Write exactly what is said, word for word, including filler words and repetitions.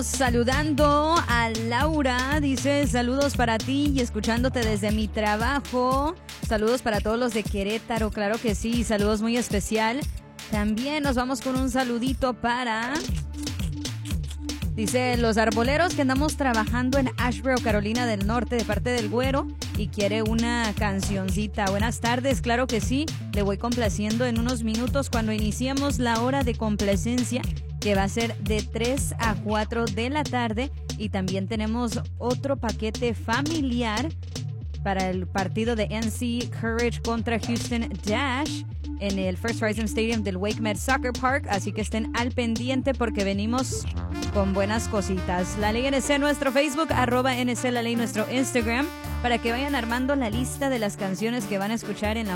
Estamos saludando a Laura, dice saludos para ti y escuchándote desde mi trabajo. Saludos para todos los de Querétaro, claro que sí, saludos muy especial. También nos vamos con un saludito para... Dice, los arboleros que andamos trabajando en Asheboro, Carolina del Norte, de parte del Güero, y quiere una cancioncita. Buenas tardes, claro que sí, le voy complaciendo en unos minutos cuando iniciemos la hora de complacencia, que va a ser de tres a cuatro de la tarde, y también tenemos otro paquete familiar para el partido de N C Courage contra Houston Dash en el First Horizon Stadium del WakeMed Soccer Park, así que estén al pendiente porque venimos con buenas cositas. La Ley N C, nuestro Facebook, arroba N C La Ley, nuestro Instagram, para que vayan armando la lista de las canciones que van a escuchar en la